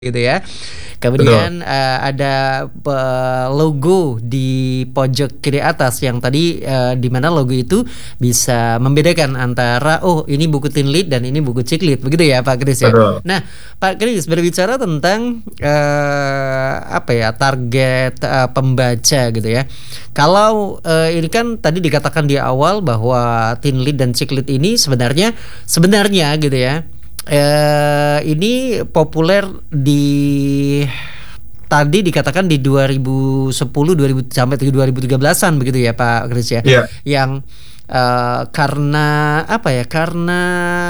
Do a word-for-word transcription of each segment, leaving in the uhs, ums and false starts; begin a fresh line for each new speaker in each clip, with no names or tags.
gitu ya. Kemudian uh, ada uh, logo di pojok kiri atas yang tadi uh, di mana logo itu bisa membedakan antara oh ini buku Teen Lead dan ini buku Ciklit, begitu ya Pak Kris ya.
Betul.
Nah Pak Kris, berbicara tentang uh, apa ya target uh, pembaca gitu ya. Kalau uh, ini kan tadi dikatakan di awal bahwa Teen Lead dan Ciklit ini sebenarnya sebenarnya gitu ya. Eh, ini populer di tadi dikatakan di dua ribu sepuluh dua ribu sampai dua ribu tiga belasan begitu ya Pak Kris ya.
Yeah.
Yang uh, karena apa ya? Karena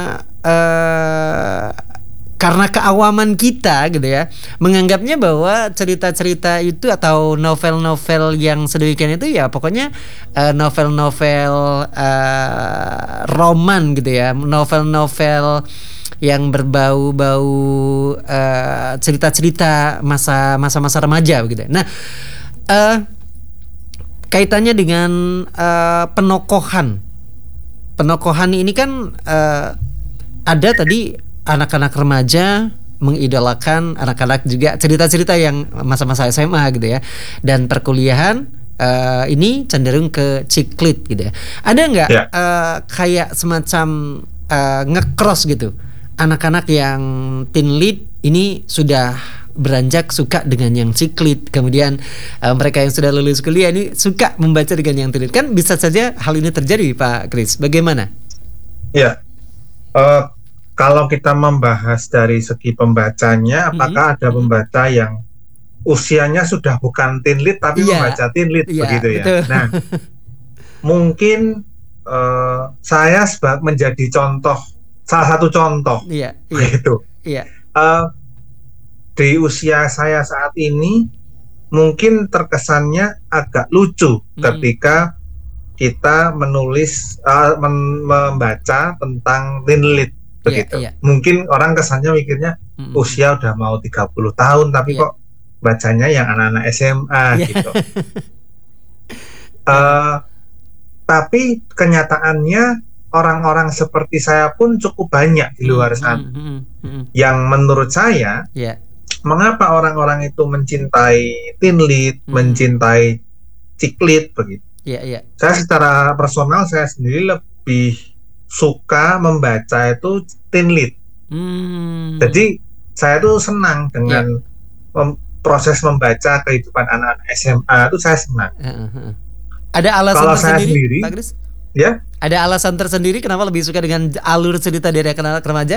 uh, karena keawaman kita gitu ya, menganggapnya bahwa cerita-cerita itu atau novel-novel yang sedemikian itu ya pokoknya uh, novel-novel uh, roman gitu ya, novel-novel yang berbau-bau uh, cerita-cerita masa masa-masa remaja begitu. Nah, uh, kaitannya dengan uh, penokohan, penokohan ini kan uh, ada tadi anak-anak remaja mengidolakan anak-anak juga cerita-cerita yang masa-masa S M A gitu ya, dan perkuliahan uh, ini cenderung ke Ciklit gitu ya. Ada nggak yeah. uh, kayak semacam uh, nge-cross gitu? Anak-anak yang Teen Lead ini sudah beranjak suka dengan yang Ciklit, kemudian uh, mereka yang sudah lulus kuliah ini suka membaca dengan yang Teen Lead. Kan bisa saja hal ini terjadi Pak Kris, bagaimana?
Ya, uh, kalau kita membahas dari segi pembacanya, apakah mm-hmm. ada pembaca yang usianya sudah bukan Teen Lead tapi yeah. membaca Teen Lead yeah, begitu ya? Betul. Nah, mungkin uh, saya sebab menjadi contoh salah satu contoh
iya, iya,
begitu.
Iya.
Uh, di usia saya saat ini mungkin terkesannya agak lucu hmm. ketika kita menulis uh, men- membaca tentang Teen Lead begitu. Iya, iya. Mungkin orang kesannya mikirnya hmm. usia udah mau tiga puluh tahun tapi iya. kok bacanya yang anak-anak S M A iya. gitu. uh, tapi kenyataannya orang-orang seperti saya pun cukup banyak di luar sana. Hmm, hmm, hmm. Yang menurut saya, yeah. mengapa orang-orang itu mencintai Teen Lead, hmm. mencintai Ciklit begitu.
Yeah, yeah.
Saya secara personal saya sendiri lebih suka membaca itu Teen Lead. Hmm. Jadi saya tuh senang dengan yeah. mem- proses membaca kehidupan anak-anak S M A itu saya senang.
Uh-huh. Ada alasan
Kalau
tersendiri,
saya sendiri,
Pak Kris?
Ya.
Ada alasan tersendiri kenapa lebih suka dengan alur cerita dari anak-anak remaja?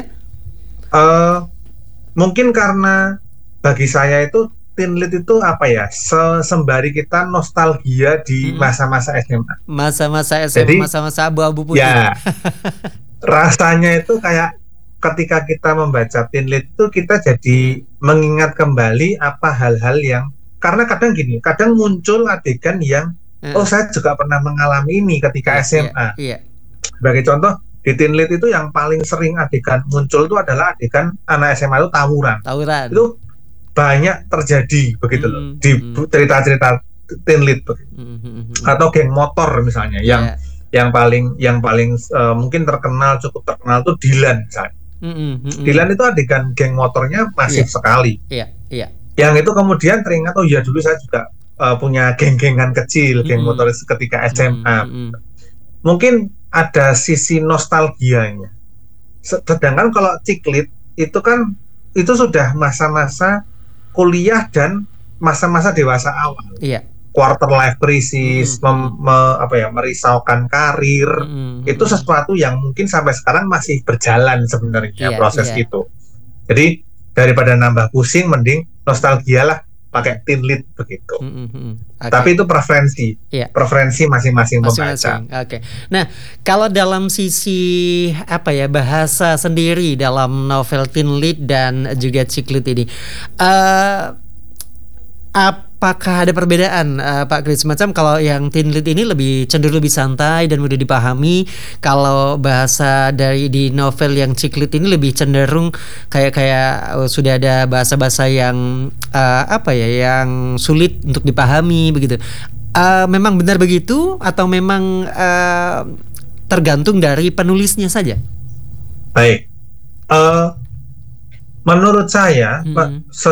Uh, mungkin karena bagi saya itu Teen Lead itu apa ya? Sembari kita nostalgia di hmm. masa-masa S M A.
Masa-masa S M A, jadi, masa-masa abu-abu putih.
Ya. Rasanya itu kayak ketika kita membaca Teen Lead itu kita jadi hmm. mengingat kembali apa hal-hal yang karena kadang gini, kadang muncul adegan yang oh saya juga pernah mengalami ini ketika yeah, S M A.
Iya, iya.
Sebagai contoh di Teen Lead itu yang paling sering adegan muncul itu adalah adegan anak S M A itu tawuran.
Tawuran.
Itu banyak terjadi begitu mm-hmm. loh di mm-hmm. cerita-cerita Teen Lead begitu. Mm-hmm. Atau geng motor misalnya yeah. yang yang paling yang paling uh, mungkin terkenal cukup terkenal itu Dylan misalnya. Mm-hmm. Dylan itu adegan geng motornya masif yeah. sekali.
Iya, iya.
Yang itu kemudian teringat oh ya dulu saya juga Uh, punya geng-gengan kecil, geng mm-hmm. motor ketika S M A. Mm-hmm. Mungkin ada sisi nostalgianya. Sedangkan kalau Ciklit itu kan itu sudah masa-masa kuliah dan masa-masa dewasa awal.
Iya.
Quarter life crisis, mm-hmm. mem, me, apa ya, merisaukan karir. Mm-hmm. Itu sesuatu yang mungkin sampai sekarang masih berjalan sebenarnya yeah, proses yeah. itu. Jadi daripada nambah pusing, mending nostalgia lah. Pakai Teen Lead begitu. Mm-hmm. Okay. Tapi itu preferensi, yeah. preferensi masing-masing pembaca.
Oke. Okay. Nah, kalau dalam sisi apa ya bahasa sendiri dalam novel Teen Lead dan juga Ciklit ini, uh, apakah ada perbedaan uh, Pak Kris? Macam kalau yang Teen Lead ini lebih cenderung lebih santai dan mudah dipahami, kalau bahasa dari di novel yang Ciklit ini lebih cenderung kayak kayak uh, sudah ada bahasa-bahasa yang uh, apa ya yang sulit untuk dipahami begitu. Uh, memang benar begitu atau memang uh, tergantung dari penulisnya saja?
Baik. Uh, menurut saya,
Hmm.
Pak,